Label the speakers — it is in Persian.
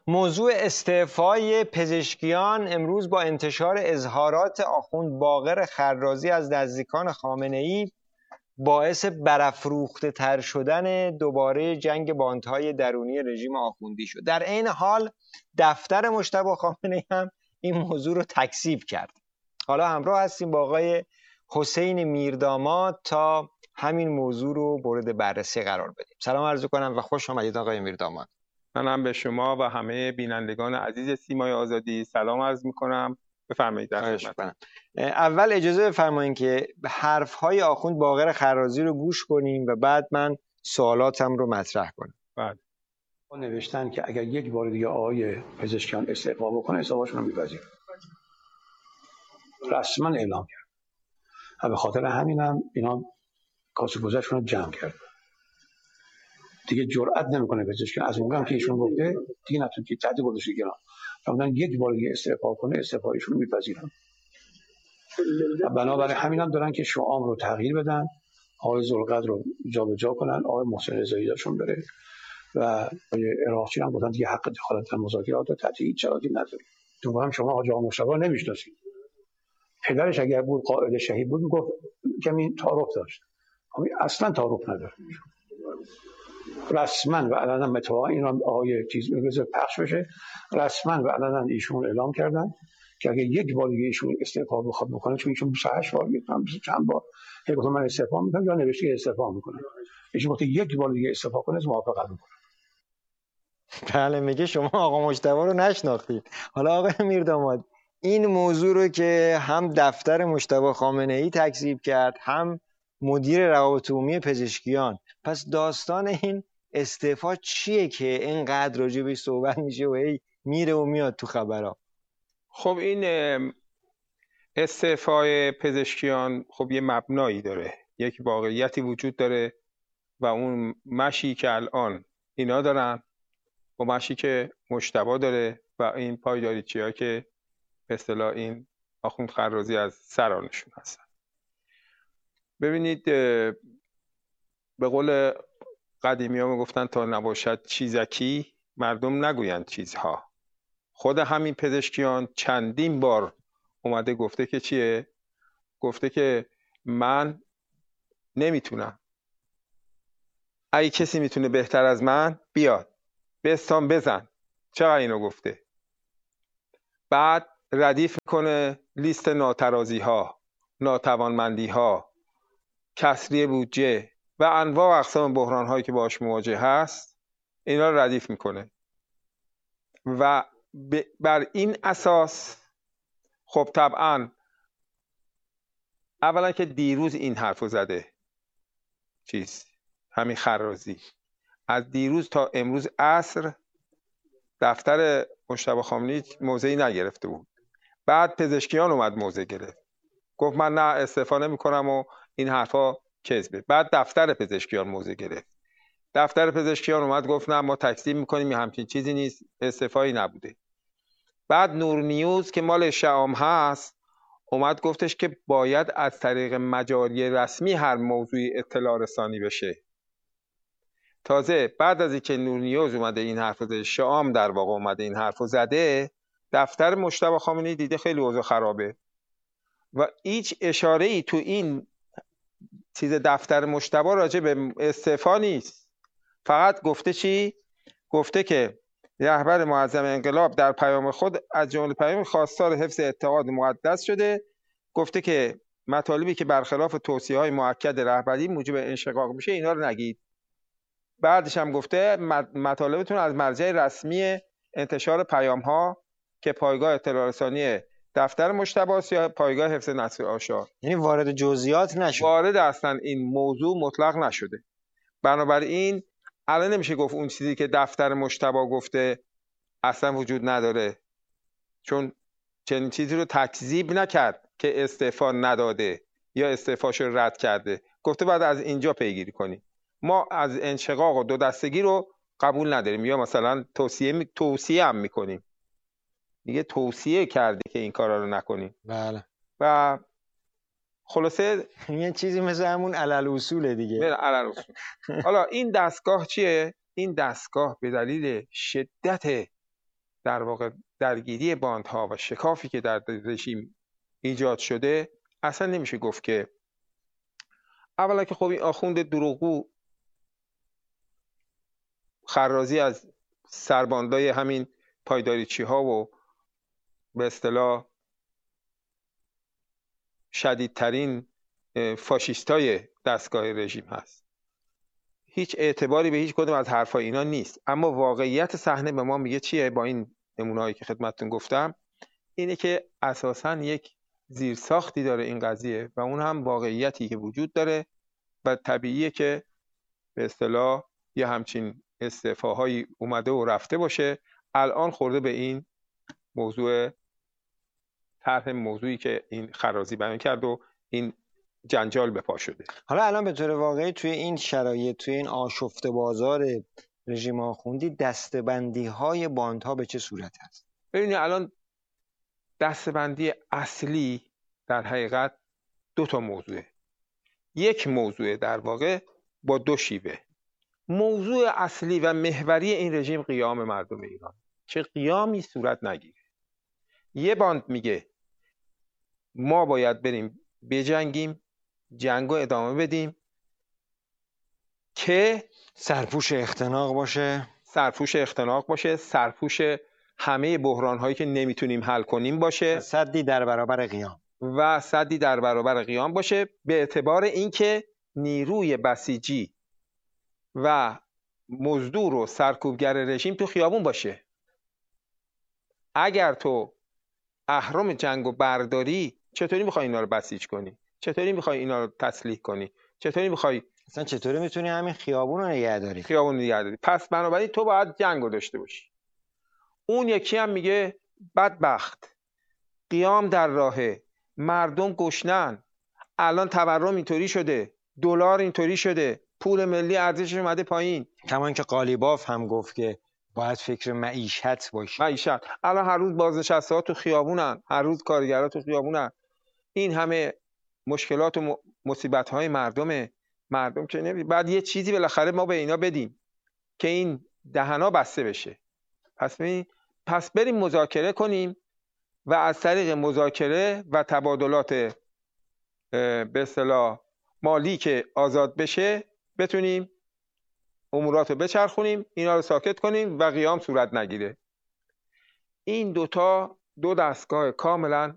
Speaker 1: موضوع استعفای پزشکیان امروز با انتشار اظهارات آخوند باقر خرازی از نزدیکان خامنه‌ای باعث برافروخته تر شدن دوباره جنگ باندهای درونی رژیم آخوندی شد. در عین حال دفتر مجتبی خامنه‌ای هم این موضوع رو تکذیب کرد. حالا همراه هستیم با آقای حسین میرداماد تا همین موضوع رو مورد بررسی قرار بدیم. سلام عرض کنم و خوش آمدید آقای میرداماد.
Speaker 2: منم به شما و همه بینندگان عزیز سیمای آزادی سلام عرض میکنم. بفرمایید.
Speaker 1: اول اجازه بفرمایید که حرفهای آخوند باقر خرازی رو گوش کنیم و بعد من سوالاتم رو مطرح کنم.
Speaker 2: بعد
Speaker 3: نوشتن که اگر یک بار دیگه آقای پزشکیان استعفا بکنه استعفاشون رو می‌پذیرن. رسما اعلام کرد. و به خاطر همینم اینا کاسه گذشتون رو جمع کرد. دیگه جرئت نمیکنه پزشکیان از موقعی که ایشون گفته دیگه نتونه که تعدی گذاشته کنار. فرمودن یک بار دیگه استعفا کنه استعفایشون رو می‌پذیرن. بنابراین همینم دارن که شعار رو تغییر بدن، آقای ذوالقدر رو جابجا کنن، آقای محسن رضایی داشون بره و آقای عراقچی هم گفتن دیگه حق دخالت در مذاکرات رو تحت هیچ شرایطی نداره. تو هم شما آقا مصطفی نمیشناسید. پدرش اگر بود قائد شهید بود میگفت کمی تعارف داشت. اصلا تعارف نداره. رسما و علنا متوا این آقای چیز میگه پخش بشه. رسما و علنا ایشون اعلام کردن که اگه یک بار دیگه ایشون استعفا بخواد بکنه، چون ایشون 28 بار میگم چند بار گفتم من استعفا میکنم یا نوشته استعفا میکنم. ایشون گفت یک بار دیگه استعفا کنه موافقت میکنه.
Speaker 1: بله، میگه شما آقا مجتبی رو نشناختید. حالا آقای میرداماد این موضوع رو که هم دفتر مجتبی خامنه‌ای تکذیب کرد هم مدیر روابط عمومی پزشکیان، پس داستان این استعفا چیه که اینقدر راجع بهش صحبت میشه و هی میره و میاد تو خبرها؟
Speaker 2: خب این استعفای پزشکیان خب یه مبنایی داره، یک واقعیتی وجود داره و اون مشی که الان اینا دارن و مشی که مجتبی داره و این پایداریچی‌ها که به اصطلاح این آخوند خرازی از سرانشون هستن. ببینید به قول قدیمی ها میگفتن تا نباشد چیزکی مردم نگویند چیزها. خود همین پزشکیان چندین بار اومده گفته که چیه؟ گفته که من نمیتونم، اگه کسی میتونه بهتر از من بیاد بستان بزن. چقدر اینو گفته؟ بعد ردیف میکنه لیست ناترازی ها، ناتوانمندی ها، کسری بودجه و انواع و اقسام بحران هایی که باهاش مواجه هست، اینا رو ردیف میکنه و بر این اساس خب طبعا اولا که دیروز این حرفو زده همین خرازی از دیروز تا امروز عصر دفتر مجتبی خامنه‌ای موضعی نگرفته بود. بعد پزشکیان اومد موضع گرفت، گفت من نه استعفا نمی‌کنم و این حرفا کذبه. بعد دفتر پزشکیان موضع گرفت، دفتر پزشکیان اومد گفت نه ما تکذیب می‌کنیم، همچین چیزی نیست، استعفایی نبوده. بعد نور نیوز که مال شام هست اومد گفتش که باید از طریق مجاری رسمی هر موضوعی اطلاع رسانی بشه. تازه بعد از اینکه نور نیوز اومده این حرفو زده، شام در واقع اومده این حرفو زده، دفتر مجتبی خامنه‌ای دیده خیلی اوضاع خرابه و هیچ اشاره‌ای تو این چیز دفتر مجتبی راجع به استعفا نیست. فقط گفته چی؟ گفته که رهبر معظم انقلاب در پیام خود از جمله پیام خواستار حفظ اتحاد مقدس شده. گفته که مطالبی که برخلاف توصیه‌های مؤکد رهبری موجب انشقاق میشه اینا رو نگید. بعدش هم گفته مطالبتون از مرجع رسمی انتشار پیام ها که پایگاه اطلاع رسانی دفتر مجتبی است یا پایگاه حفظ نشر آشار.
Speaker 1: یعنی وارد جزئیات نشد،
Speaker 2: وارد اصلا این موضوع مطلق نشده. بنابراین الان نمیشه گفت اون چیزی که دفتر مجتبی گفته اصلا وجود نداره، چون چنین چیزی رو تکذیب نکرد که استعفا نداده یا استعفاش رو رد کرده. گفته بعد از اینجا پیگیری کنیم. ما از انشقاق و دو دستگی رو قبول نداریم یا مثلا توصیه هم میکنیم. میگه توصیه کرده که این کارا رو نکنیم.
Speaker 1: بله.
Speaker 2: و خلاصه
Speaker 1: یه چیزی مثل همون علل اصوله دیگه.
Speaker 2: بله علل اصول. حالا این دستگاه چیه؟ این دستگاه به دلیل شدت در واقع درگیری باندها و شکافی که در رژیم ایجاد شده اصلا نمیشه گفت که اولا که خب این آخوند دروغگو خرازی از سرباندای همین پایداریچی ها و به اصطلاح شدیدترین فاشیستای دستگاه رژیم هست. هیچ اعتباری به هیچ کدوم از حرفای اینا نیست، اما واقعیت صحنه به ما میگه چیه؟ با این نمونه‌هایی که خدمتتون گفتم اینه که اساساً یک زیرساختی داره این قضیه و اون هم واقعیتی که وجود داره و طبیعیه که به اصطلاح یه همچین استعفاهایی اومده و رفته باشه. الان خورده به این موضوع، طرح موضوعی که این خرازی بیان کرد و این جنجال به پا شده.
Speaker 1: حالا الان به طور واقعی توی این شرایط، توی این آشفته بازار رژیم آخوندی، دسته‌بندی های باندها به چه صورت هست؟
Speaker 2: ببینید الان دسته‌بندی اصلی در حقیقت دو تا موضوعه. یک موضوع در واقع با دو شیوه. موضوع اصلی و محوری این رژیم قیام مردم ایران، چه قیامی صورت نگیره. یه باند میگه ما باید بریم بجنگیم، جنگو ادامه بدیم که
Speaker 1: سرپوش اختناق باشه،
Speaker 2: سرپوش همه بحران هایی که نمیتونیم حل کنیم باشه،
Speaker 1: سدی در برابر قیام
Speaker 2: باشه، به اعتبار اینکه نیروی بسیجی و مزدور و سرکوبگر رژیم تو خیابون باشه. اگر تو اهرم جنگو برداری چطوری میخوای اینا رو بسیج کنی؟ چطوری میخوای اینا رو تسلیح کنی؟ چطوری
Speaker 1: میتونی همین خیابون رو نگه داری؟
Speaker 2: پس بنابراین تو باید جنگو داشته باشی. اون یکی هم میگه بدبخت، قیام در راهه، مردم گشنن، الان تورم اینطوری شده، دلار اینطوری شده، پول ملی ارزشش اومده پایین.
Speaker 1: کمان که قالیباف هم گفت که باید فکر معیشت باشی.
Speaker 2: الان هر روز بازنشسته ها تو خیابونن، هر روز کارگرها تو خیابونن. این همه مشکلات و مصیبت های مردم که نمیدید. بعد یه چیزی بالاخره ما به اینا بدیم که این دهنا بسته بشه. پس بریم مذاکره کنیم و از طریق مذاکره و تبادلات به اصطلاح مالی که آزاد بشه بتونیم امورات رو بچرخونیم، اینا رو ساکت کنیم و قیام صورت نگیره. این دو دستگاه کاملا